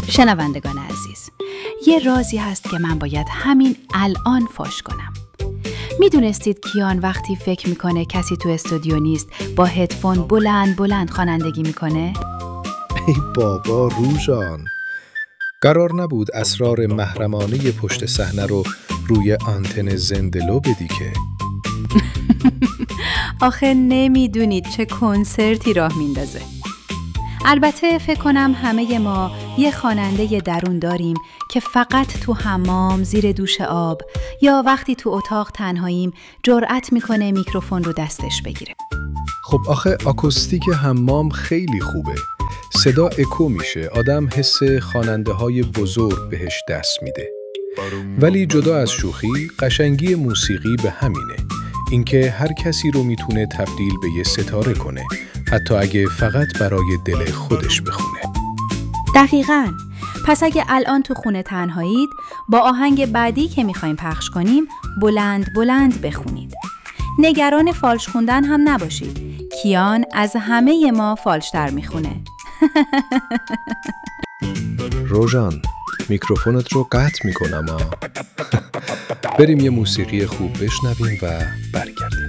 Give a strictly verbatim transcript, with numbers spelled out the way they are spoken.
شنوندگان عزیز، یه رازی هست که من باید همین الان فاش کنم. میدونستید کیان وقتی فکر میکنه کسی تو استودیو نیست با هدفون بلند بلند خوانندگی میکنه؟ ای بابا روژان، قرار نبود اسرار محرمانه پشت صحنه رو روی آنتن زندلو بدی که؟ آخه نمیدونید چه کنسرتی راه میندازه. البته فکر کنم همه ما یه خواننده درون داریم که فقط تو حمام، زیر دوش آب یا وقتی تو اتاق تنهاییم جرأت میکنه میکروفون رو دستش بگیره. خب آخه آکوستیک حمام خیلی خوبه. صدا اکو میشه، آدم حس خواننده های بزرگ بهش دست میده. ولی جدا از شوخی، قشنگی موسیقی به همینه. اینکه هر کسی رو میتونه تبدیل به یه ستاره کنه، حتی اگه فقط برای دل خودش بخونه. دقیقاً. پس اگه الان تو خونه تنهایید، با آهنگ بعدی که میخوایم پخش کنیم بلند بلند بخونید. نگران فالش خوندن هم نباشید. کیان از همه ما فالشتر میخونه. روژان، میکروفونت رو قطع میکنم ها. بریم یه موسیقی خوب بشنویم و برگردیم.